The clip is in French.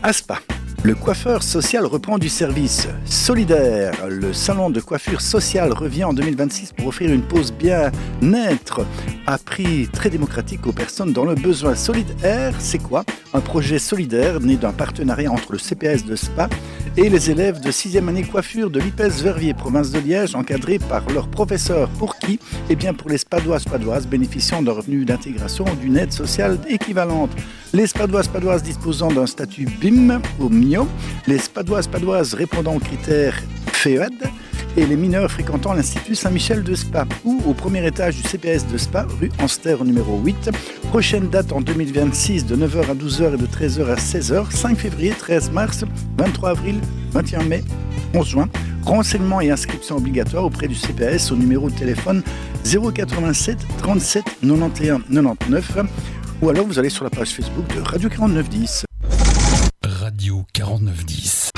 À Spa, le coiffeur social reprend du service. Solidaire, le salon de coiffure sociale revient en 2026 pour offrir une pause bien-être à prix très démocratique aux personnes dans le besoin. Solidaire, c'est quoi? Un projet solidaire né d'un partenariat entre le CPS de Spa et les élèves de 6e année coiffure de l'IPES-Verviers, province de Liège, encadrés par leurs professeurs. Pour qui? Eh bien pour les spadoises bénéficiant d'un revenu d'intégration ou d'une aide sociale équivalente. Les spadoises disposant d'un statut BIM ou MIO, les spadoises répondant aux critères FEAD et les mineurs fréquentant l'Institut Saint-Michel de Spa ou au premier étage du CPS de Spa, rue Anster numéro 8. Prochaine date en 2026 de 9h à 12h et de 13h à 16h, 5 février, 13 mars, 23 avril, 21 mai, 11 juin. Renseignements et inscriptions obligatoires auprès du CPS au numéro de téléphone 087 37 91 99 ou alors vous allez sur la page Facebook de Radio 4910. Radio 4910.